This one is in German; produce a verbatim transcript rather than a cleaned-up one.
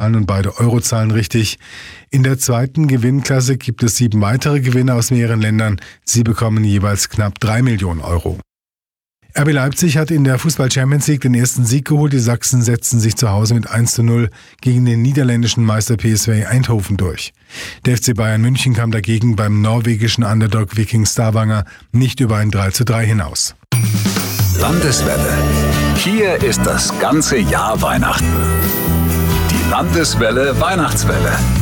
Zahlen und beide Eurozahlen richtig. In der zweiten Gewinnklasse gibt es sieben weitere Gewinner aus mehreren Ländern. Sie bekommen jeweils knapp drei Millionen Euro. R B Leipzig hat in der Fußball-Champions League den ersten Sieg geholt. Die Sachsen setzten sich zu Hause mit eins zu null gegen den niederländischen Meister P S V Eindhoven durch. Der F C Bayern München kam dagegen beim norwegischen Underdog Viking Stavanger nicht über ein drei zu drei hinaus. Landeswelle. Hier ist das ganze Jahr Weihnachten. Die Landeswelle Weihnachtswelle.